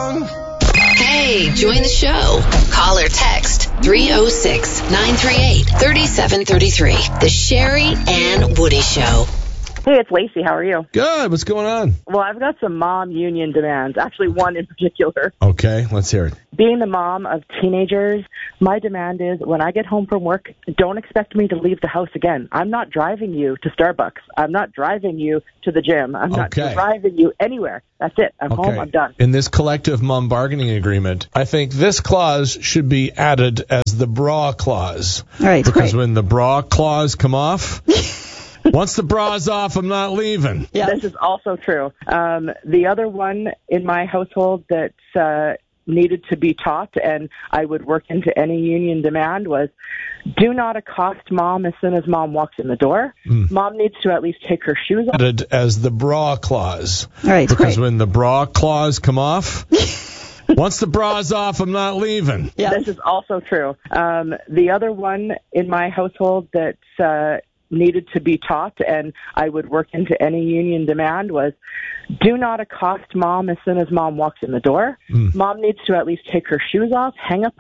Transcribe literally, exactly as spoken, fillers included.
wrong. Hey, join the show. Call or text three oh six, nine three eight, three seven three three. The Sherry and Woody Show. Hey, it's Lacey. How are you? Good. What's going on? Well, I've got some mom union demands, actually one in particular. Okay, let's hear it. Being the mom of teenagers, my demand is when I get home from work, don't expect me to leave the house again. I'm not driving you to Starbucks. I'm not driving you to the gym. I'm not Okay. driving you anywhere. That's it. I'm Okay. home. I'm done. In this collective mom bargaining agreement, I think this clause should be added as the bra clause. Right, Because right. when the bra clause come off, once the bra's off, I'm not leaving. Yeah. This is also true. Um, the other one in my household that uh, needed to be taught, and I would work into any union demand, was do not accost mom as soon as mom walks in the door. Mm. Mom needs to at least take her shoes off. Added as the bra clause. Right, Because right. when the bra clause come off, once the bra's off, I'm not leaving. Yeah. This is also true. Um, the other one in my household that uh, needed to be taught, and I would work into any union demand, was do not accost mom as soon as mom walks in the door. Mm. Mom needs to at least take her shoes off, hang up